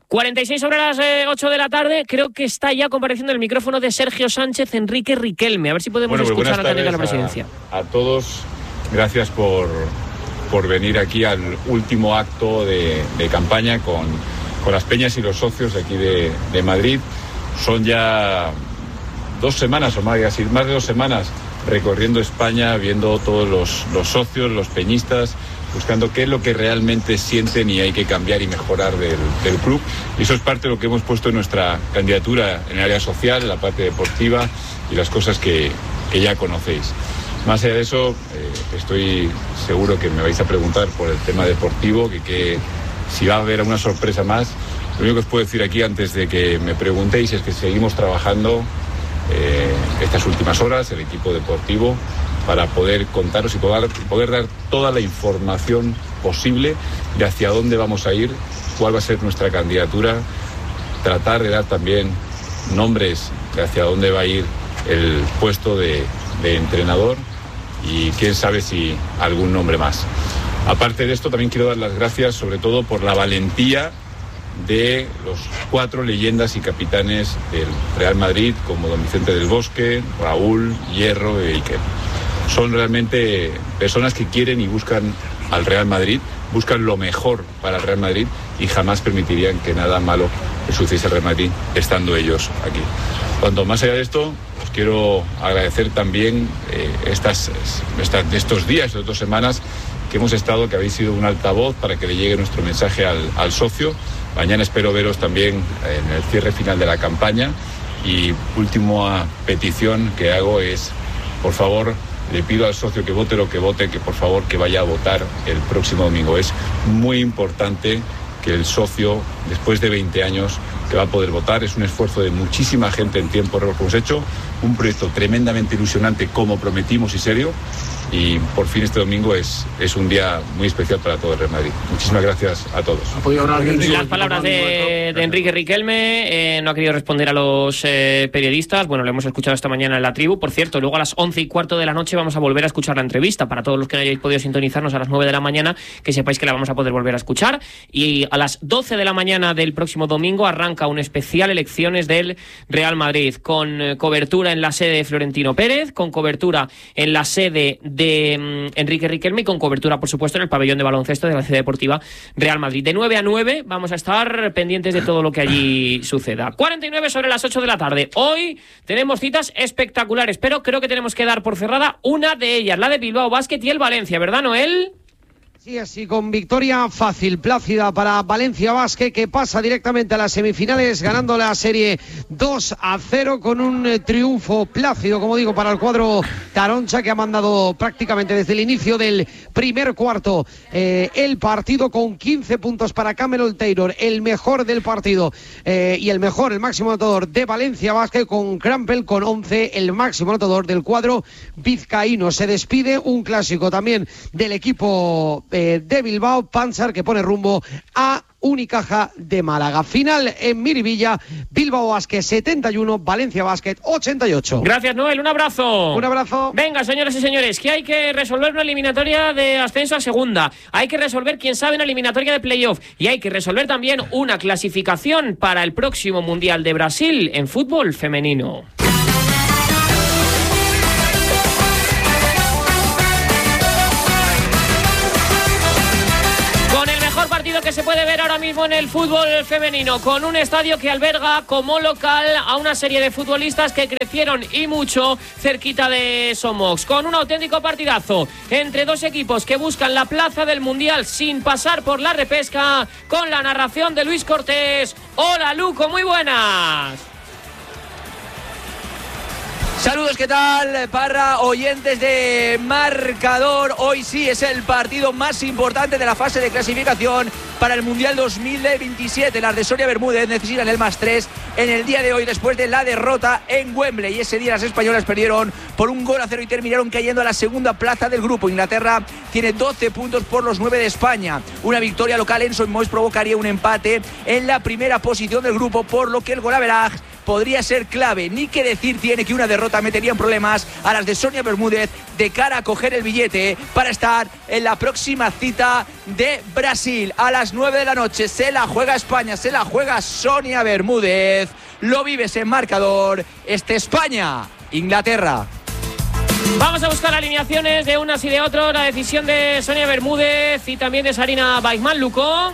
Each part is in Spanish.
46 sobre las 8 de la tarde, creo que está ya compareciendo el micrófono de Sergio Sánchez Enrique Riquelme. A ver si podemos escuchar al candidato a la presidencia. A todos, gracias por venir aquí al último acto de campaña con las peñas y los socios de aquí de Madrid. Son ya 2 semanas o más de 2 semanas recorriendo España, viendo todos los socios, los peñistas, buscando qué es lo que realmente sienten y hay que cambiar y mejorar del club. Y eso es parte de lo que hemos puesto en nuestra candidatura en el área social, en la parte deportiva y las cosas que ya conocéis. Más allá de eso, estoy seguro que me vais a preguntar por el tema deportivo, que si va a haber alguna sorpresa más. Lo único que os puedo decir aquí antes de que me preguntéis es que seguimos trabajando estas últimas horas, el equipo deportivo, para poder contaros y poder dar toda la información posible de hacia dónde vamos a ir, cuál va a ser nuestra candidatura, tratar de dar también nombres de hacia dónde va a ir el puesto de entrenador y quién sabe si algún nombre más. Aparte de esto, también quiero dar las gracias sobre todo por la valentía de los 4 leyendas y capitanes del Real Madrid, como don Vicente del Bosque, Raúl, Hierro e Iker. Son realmente personas que quieren y buscan al Real Madrid, buscan lo mejor para el Real Madrid y jamás permitirían que nada malo le sucediese al Real Madrid estando ellos aquí. Cuanto más allá de esto, os quiero agradecer también estos días, estas 2 semanas que hemos estado, que habéis sido un altavoz para que le llegue nuestro mensaje al socio. Mañana espero veros también en el cierre final de la campaña. Y última petición que hago es, por favor, le pido al socio que vote lo que vote, que por favor que vaya a votar el próximo domingo. Es muy importante que el socio, después de 20 años, que va a poder votar. Es un esfuerzo de muchísima gente en tiempo récord que hemos hecho, un proyecto tremendamente ilusionante como prometimos y serio, y por fin este domingo es un día muy especial para todo el Real Madrid. Muchísimas gracias a todos. Las palabras de Enrique Riquelme. No ha querido responder a los periodistas. Bueno, lo hemos escuchado esta mañana en La Tribu. Por cierto, luego a las 11:15 de la noche vamos a volver a escuchar la entrevista. Para todos los que no hayáis podido sintonizarnos a las 9 de la mañana, que sepáis que la vamos a poder volver a escuchar. Y a las 12 de la mañana del próximo domingo arranca un especial elecciones del Real Madrid, con cobertura en la sede de Florentino Pérez, con cobertura en la sede de Enrique Riquelme y con cobertura, por supuesto, en el pabellón de baloncesto de la Ciudad Deportiva Real Madrid. De 9 a 9 vamos a estar pendientes de todo lo que allí suceda. 49 sobre las 8 de la tarde. Hoy tenemos citas espectaculares, pero creo que tenemos que dar por cerrada una de ellas, la de Bilbao Basket y el Valencia, ¿verdad, Noel? Sí, así con victoria fácil, plácida para Valencia Basket, que pasa directamente a las semifinales ganando la serie 2-0 con un triunfo plácido, como digo, para el cuadro taroncha, que ha mandado prácticamente desde el inicio del primer cuarto el partido, con 15 puntos para Cameron Taylor, el mejor del partido, y el máximo anotador de Valencia Basket, con Crampel con 11, el máximo anotador del cuadro vizcaíno. Se despide un clásico también del equipo de Bilbao, Panzer, que pone rumbo a Unicaja de Málaga. Final en Miribilla, Bilbao Basket 71, Valencia Basket 88. Gracias, Noel, un abrazo. Un abrazo. Venga, señoras y señores, que hay que resolver una eliminatoria de ascenso a segunda, hay que resolver, quién sabe, una eliminatoria de playoff, y hay que resolver también una clasificación para el próximo Mundial de Brasil en fútbol femenino. Partido que se puede ver ahora mismo en el fútbol femenino, con un estadio que alberga como local a una serie de futbolistas que crecieron y mucho cerquita de Somox, con un auténtico partidazo entre 2 equipos que buscan la plaza del Mundial sin pasar por la repesca, con la narración de Luis Cortés. Hola, Luco, muy buenas. Saludos, ¿qué tal, Parra? Oyentes de Marcador. Hoy sí es el partido más importante de la fase de clasificación para el Mundial 2027. Las de Soria Bermúdez necesitan el +3 en el día de hoy, después de la derrota en Wembley. Y ese día las españolas perdieron por 1-0 y terminaron cayendo a la segunda plaza del grupo. Inglaterra tiene 12 puntos por los 9 de España. Una victoria local en Soimois provocaría un empate en la primera posición del grupo, por lo que el golaveraje podría ser clave. Ni que decir tiene que una derrota metería en problemas a las de Sonia Bermúdez de cara a coger el billete para estar en la próxima cita de Brasil. A las 9 de la noche se la juega España, se la juega Sonia Bermúdez. Lo vives en Marcador. España-Inglaterra. Vamos a buscar alineaciones de unas y de otros. La decisión de Sonia Bermúdez y también de Sarina Baigman, Luco.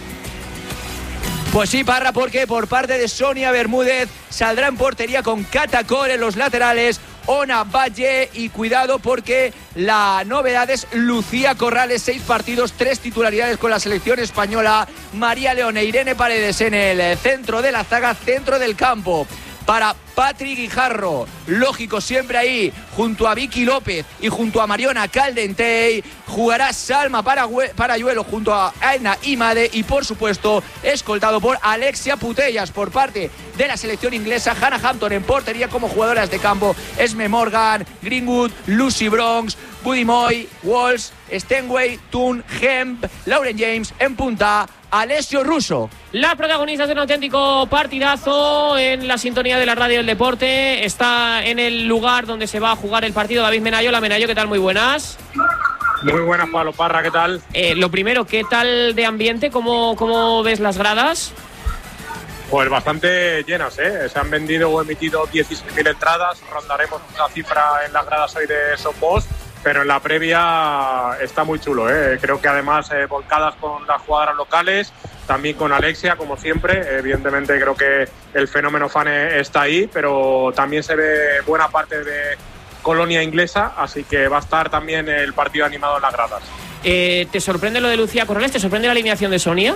Pues sí, Parra, porque por parte de Sonia Bermúdez saldrá en portería con Catacol en los laterales, Ona Valle, y cuidado porque la novedad es Lucía Corrales, 6 partidos, 3 titularidades con la selección española. María León e Irene Paredes en el centro de la zaga, centro del campo. Para Patri Guijarro, lógico, siempre ahí, junto a Vicky López y junto a Mariona Caldentey. Jugará Salma Parayuelo junto a Aina Imade y, por supuesto, escoltado por Alexia Putellas. Por parte de la selección inglesa, Hannah Hampton en portería. Como jugadoras de campo, Esme Morgan, Greenwood, Lucy Bronx, Buddy Moy, Walsh, Stenway, Toon, Hemp, Lauren James en punta, Alessio Russo. Las protagonistas de un auténtico partidazo en la sintonía de la radio del deporte. Está en el lugar donde se va a jugar el partido David Menayo. La Menayo, ¿qué tal? Muy buenas. Muy buenas, Pablo Parra, ¿qué tal? Lo primero, ¿qué tal de ambiente? ¿Cómo ves las gradas? Pues bastante llenas, ¿eh? Se han vendido o emitido 16.000 entradas. Rondaremos una cifra en las gradas hoy de Somos, pero en la previa está muy chulo, ¿eh? Creo que además volcadas con las jugadoras locales, también con Alexia, como siempre. Evidentemente creo que el fenómeno fan está ahí, pero también se ve buena parte de colonia inglesa, así que va a estar también el partido animado en las gradas. ¿Te sorprende lo de Lucía Corrales? ¿Te sorprende la alineación de Sonia?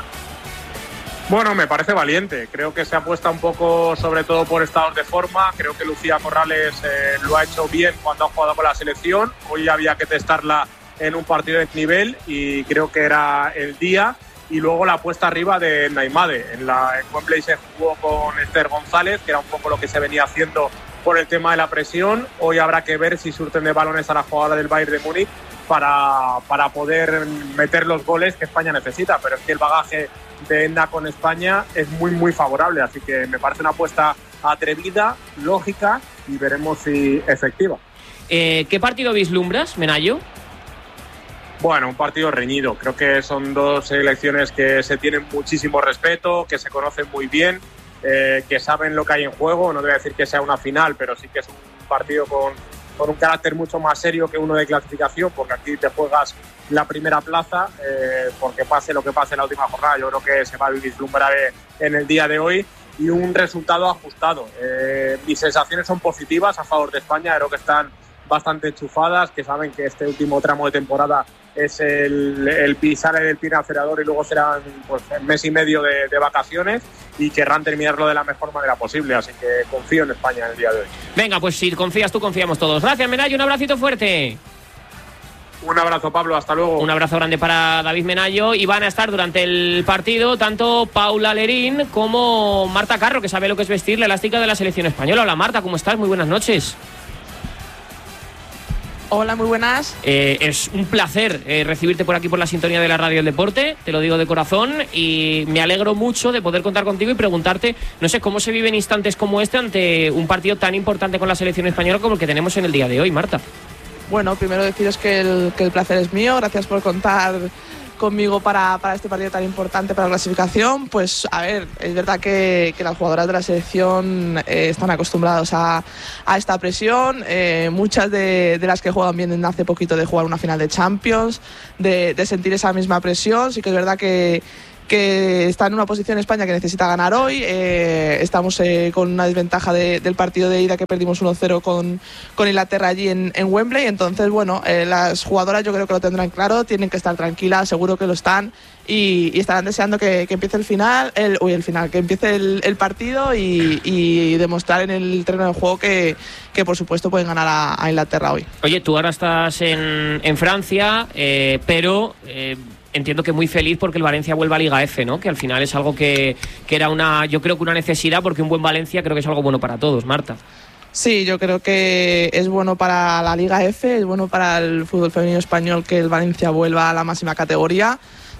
Bueno, me parece valiente. Creo que se apuesta un poco sobre todo por estados de forma. Creo que Lucía Corrales lo ha hecho bien cuando ha jugado con la selección. Hoy había que testarla en un partido de nivel y creo que era el día. Y luego la apuesta arriba de Naimade. En Wembley se jugó con Esther González, que era un poco lo que se venía haciendo por el tema de la presión. Hoy habrá que ver si surten de balones a la jugadora del Bayern de Múnich para poder meter los goles que España necesita. Pero es que el bagaje de Enda con España es muy muy favorable, así que me parece una apuesta atrevida, lógica y veremos si efectiva. ¿Qué partido vislumbras, Menayo? Bueno, un partido reñido. Creo que son dos selecciones que se tienen muchísimo respeto, que se conocen muy bien, que saben lo que hay en juego. No te voy a decir que sea una final, pero sí que es un partido con un carácter mucho más serio que uno de clasificación, porque aquí te juegas la primera plaza, porque pase lo que pase en la última jornada. Yo creo que se va a vislumbrar en el día de hoy y un resultado ajustado. Mis sensaciones son positivas a favor de España. Creo que están bastante enchufadas, que saben que este último tramo de temporada es el pisar el pie acelerador y luego serán pues mes y medio de vacaciones y querrán terminarlo de la mejor manera posible, así que confío en España en el día de hoy. Venga, pues si confías tú, confiamos todos. Gracias, Menayo, un abracito fuerte. Un abrazo, Pablo, hasta luego. Un abrazo grande para David Menayo. Y van a estar durante el partido tanto Paula Lerín como Marta Carro, que sabe lo que es vestir la elástica de la selección española. Hola Marta, ¿cómo estás? Muy buenas noches. Hola, muy buenas. Es un placer recibirte por aquí por la sintonía de la radio del deporte, te lo digo de corazón, y me alegro mucho de poder contar contigo y preguntarte, no sé, cómo se viven instantes como este ante un partido tan importante con la selección española como el que tenemos en el día de hoy, Marta. Bueno, primero deciros que el placer es mío, gracias por contar conmigo para este partido tan importante para la clasificación. Pues a ver, es verdad que las jugadoras de la selección están acostumbradas a esta presión, muchas de las que juegan vienen hace poquito de jugar una final de Champions, de sentir esa misma presión. Sí que es verdad que está en una posición España que necesita ganar hoy. Estamos con una desventaja del partido de ida que perdimos 1-0 con Inglaterra allí en Wembley. Entonces, bueno, las jugadoras yo creo que lo tendrán claro, tienen que estar tranquilas, seguro que lo están, y estarán deseando que empiece que empiece el partido y demostrar en el terreno de juego que por supuesto pueden ganar a Inglaterra hoy. Oye, tú ahora estás en Francia, pero entiendo que muy feliz porque el Valencia vuelve a Liga F, ¿no? Que al final es algo que era yo creo que una necesidad, porque un buen Valencia creo que es algo bueno para todos, Marta. Sí, yo creo que es bueno para la Liga F, es bueno para el fútbol femenino español que el Valencia vuelva a la máxima categoría.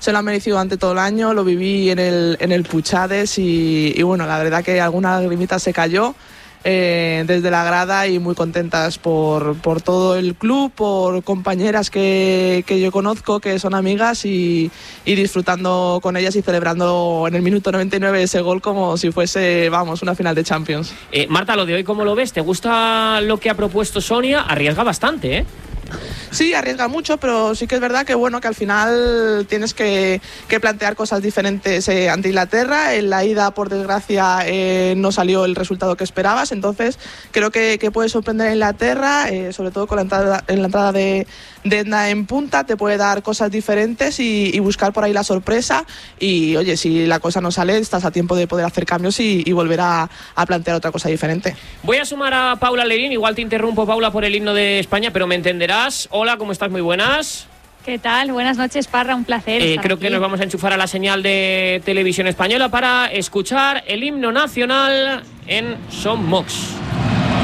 se lo ha merecido ante todo el año. Lo viví en el Puchades y bueno, la verdad que alguna lagrimita se cayó desde la grada y muy contentas por todo el club, por compañeras que yo conozco, que son amigas y disfrutando con ellas y celebrando en el minuto 99 ese gol como si fuese, vamos, una final de Champions. Marta, lo de hoy, ¿cómo lo ves? ¿Te gusta lo que ha propuesto Sonia? Arriesga bastante, ¿eh? Sí, arriesga mucho, pero sí que es verdad que bueno, que al final tienes que plantear cosas diferentes ante Inglaterra. En la ida, por desgracia, no salió el resultado que esperabas, entonces creo que puede sorprender a Inglaterra, sobre todo con la entrada de Edna en punta, te puede dar cosas diferentes y buscar por ahí la sorpresa. Y oye, si la cosa no sale, estás a tiempo de poder hacer cambios y volver a plantear otra cosa diferente. Voy a sumar a Paula Lerín, igual te interrumpo, Paula, por el himno de España, pero me entenderás. Hola, ¿cómo estás? Muy buenas. ¿Qué tal? Buenas noches, Parra, un placer. Creo que nos vamos a enchufar a la señal de Televisión Española para escuchar el himno nacional en Son Mox.